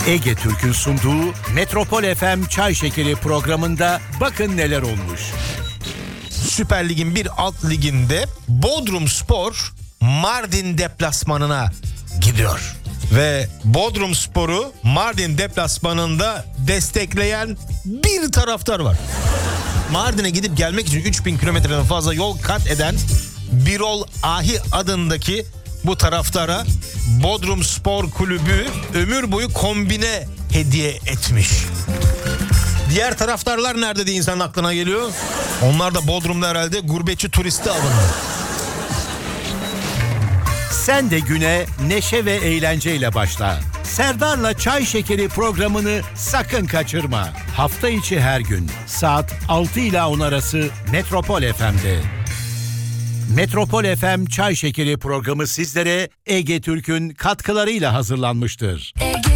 Ege Türk'ün sunduğu Metropol FM Çay Şekeri programında bakın neler olmuş. Süper Lig'in bir alt liginde Bodrumspor Mardin deplasmanına gidiyor. Ve Bodrumspor'u Mardin deplasmanında destekleyen bir taraftar var. Mardin'e gidip gelmek için 3000 kilometreden fazla yol kat eden Birol Ahi adındaki bu taraftara Bodrumspor Kulübü ömür boyu kombine hediye etmiş. Diğer taraftarlar nerede diye insanın aklına geliyor. Onlar da Bodrum'da herhalde gurbetçi turisti alındı. Sen de güne neşe ve eğlenceyle başla. Serdar'la Çay Şekeri programını sakın kaçırma. Hafta içi her gün saat 6 ile 10 arası Metropol FM'de. Metropol FM Çay Şekeri programı sizlere Ege Türk'ün katkılarıyla hazırlanmıştır. Ege